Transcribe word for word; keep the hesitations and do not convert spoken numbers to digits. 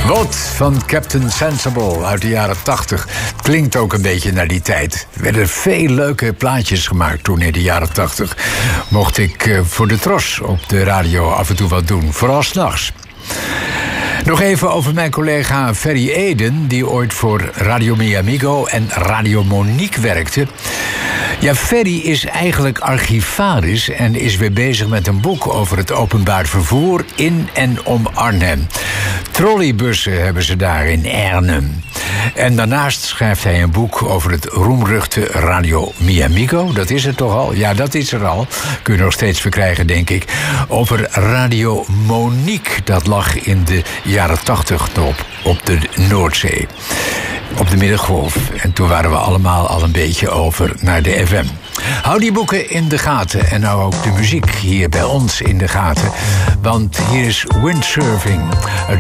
Wat van Captain Sensible uit de jaren tachtig. Klinkt ook een beetje naar die tijd. Er werden veel leuke plaatjes gemaakt toen in de jaren tachtig. Mocht ik uh, voor de tros op de radio af en toe wat doen. Vooral 's nachts. Nog even over mijn collega Ferry Eden, die ooit voor Radio Mi Amigo en Radio Monique werkte. Ja, Ferry is eigenlijk archivaris en is weer bezig met een boek over het openbaar vervoer in en om Arnhem. Trolleybussen hebben ze daar in Arnhem. En daarnaast schrijft hij een boek over het roemruchte Radio Mi Amigo. Dat is het toch al? Ja, dat is er al. Kun je nog steeds verkrijgen, denk ik. Over Radio Monique. Dat lag in de jaren tachtig op, op de Noordzee. Op de Middengolf. En toen waren we allemaal al een beetje over naar de F M. Hou die boeken in de gaten. En nou ook de muziek hier bij ons in de gaten. Want hier is Windsurfing. Het